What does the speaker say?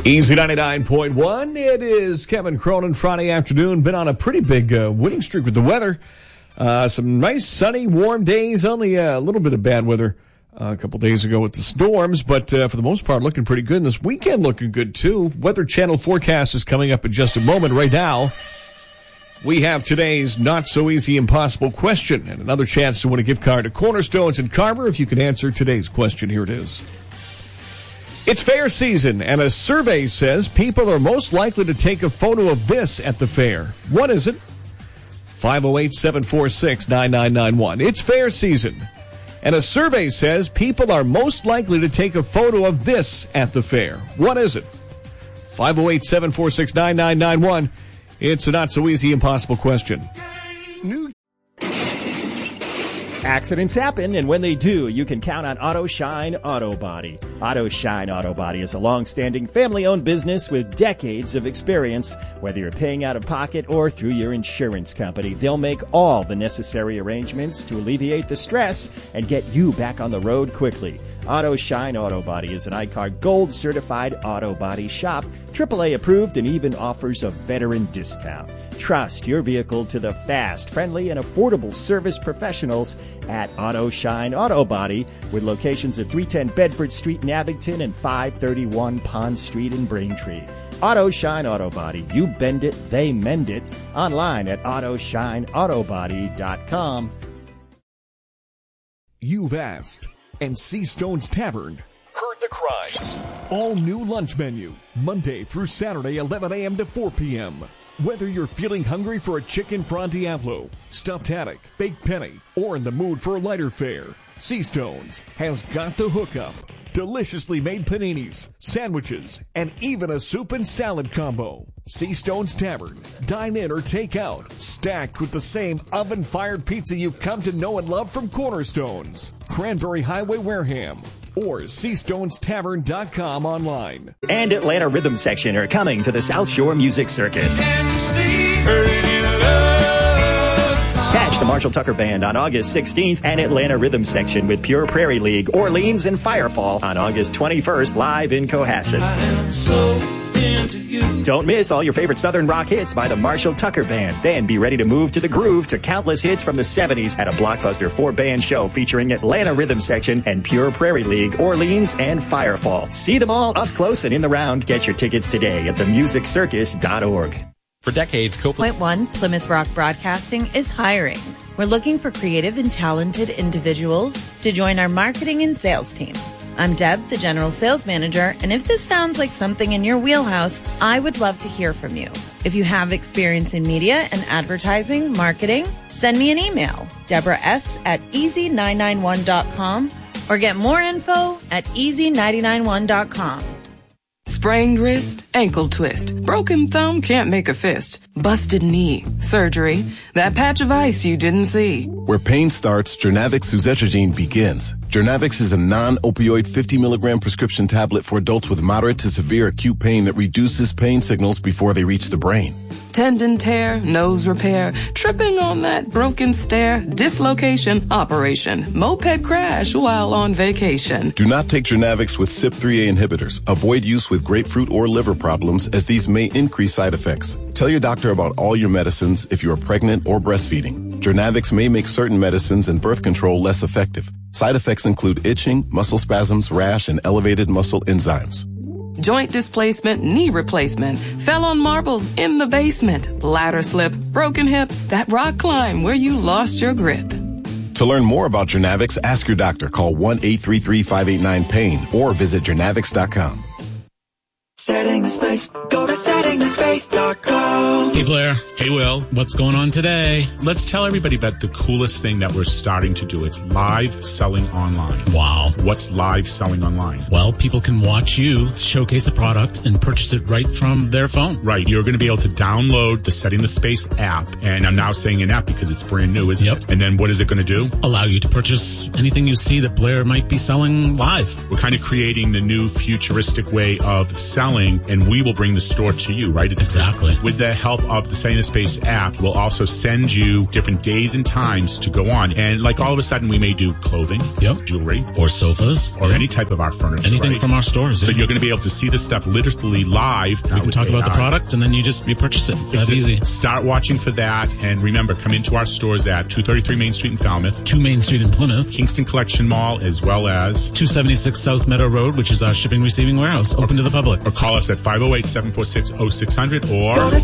Easy 99.1. It is Kevin Cronin Friday afternoon. Been on a pretty big winning streak with the weather. Some nice sunny, warm days. Only a little bit of bad weather a couple days ago with the storms, but for the most part, looking pretty good. And this weekend looking good, too. Weather Channel forecast is coming up in just a moment. Right now, we have today's Not So Easy Impossible question and another chance to win a gift card to Cornerstones and Carver. If you can answer today's question, here it is. It's fair season, and a survey says people are most likely to take a photo of this at the fair. What is it? 508-746-9991. It's fair season, and a survey says people are most likely to take a photo of this at the fair. What is it? 508-746-9991. It's a not so easy, impossible question. Accidents happen, and when they do, you can count on Auto Shine Auto Body. Auto Shine Auto Body is a long-standing family-owned business with decades of experience. Whether you're paying out of pocket or through your insurance company, they'll make all the necessary arrangements to alleviate the stress and get you back on the road quickly. Auto Shine Auto Body is an ICAR Gold certified auto body shop, AAA approved, and even offers a veteran discount. Trust your vehicle to the fast, friendly, and affordable service professionals at Auto Shine Auto Body, with locations at 310 Bedford Street in Abington and 531 Pond Street in Braintree. Auto Shine Auto Body. You bend it, they mend it. Online at AutoShineAutoBody.com. You've asked, and Seastone's Tavern heard the cries. All new lunch menu, Monday through Saturday, 11 a.m. to 4 p.m. Whether you're feeling hungry for a chicken Fra Diavolo, stuffed haddock, baked penny, or in the mood for a lighter fare, Seastone's has got the hookup. Deliciously made paninis, sandwiches, and even a soup and salad combo. Seastone's Tavern. Dine in or take out. Stacked with the same oven-fired pizza you've come to know and love from Cornerstones. Cranberry Highway, Wareham. Or SeastonesTavern.com online. And Atlanta Rhythm Section are coming to the South Shore Music Circus. Catch the Marshall Tucker Band on August 16th and Atlanta Rhythm Section with Pure Prairie League, Orleans, and Firefall on August 21st live in Cohasset. Don't miss all your favorite Southern rock hits by the Marshall Tucker Band. Then be ready to move to the groove to countless hits from the 70s at a blockbuster 4-band show featuring Atlanta Rhythm Section and Pure Prairie League, Orleans, and Firefall. See them all up close and in the round. Get your tickets today at themusiccircus.org. For decades, Point One Plymouth Rock Broadcasting is hiring. We're looking for creative and talented individuals to join our marketing and sales team. I'm Deb, the General Sales Manager, and if this sounds like something in your wheelhouse, I would love to hear from you. If you have experience in media and advertising, marketing, send me an email, DeborahS@easy991.com, or get more info at easy991.com. Sprained wrist, ankle twist, broken thumb, can't make a fist, busted knee, surgery, that patch of ice you didn't see. Where pain starts, Jernavix suzetrigine begins. Jernavix is a non-opioid 50-milligram prescription tablet for adults with moderate to severe acute pain that reduces pain signals before they reach the brain. Tendon tear, nose repair, tripping on that broken stair, dislocation, operation, moped crash while on vacation. Do not take Jernavix with CYP3A inhibitors. Avoid use with grapefruit or liver problems, as these may increase side effects. Tell your doctor about all your medicines if you are pregnant or breastfeeding. Jernavix may make certain medicines and birth control less effective. Side effects include itching, muscle spasms, rash, and elevated muscle enzymes. Joint displacement, knee replacement, fell on marbles in the basement, ladder slip, broken hip, that rock climb where you lost your grip. To learn more about Jernavix, ask your doctor. Call 1-833-589-PAIN or visit Jernavix.com. Setting the space. Go to settingthespace.com. Hey Blair. Hey Will. What's going on today? Let's tell everybody about the coolest thing that we're starting to do. It's live selling online. Wow. What's live selling online? Well, people can watch you showcase a product and purchase it right from their phone. Right. You're going to be able to download the Setting the Space app. And I'm now saying an app because it's brand new, isn't it? And then what is it going to do? Allow you to purchase anything you see that Blair might be selling live. We're kind of creating the new futuristic way of selling selling, and we will bring the store to you, right? Exactly. With the help of the Setting the Space app, we'll also send you different days and times to go on. And like all of a sudden, we may do clothing, jewelry, or sofas, or any type of our furniture. Anything from our stores. So you're going to be able to see the stuff literally live. We can talk about the product, and then you purchase it. It's that easy. Start watching for that. And remember, come into our stores at 233 Main Street in Falmouth, 2 Main Street in Plymouth, Kingston Collection Mall, as well as 276 South Meadow Road, which is our shipping receiving warehouse, open to the public. Or call us at 508-746-0600 or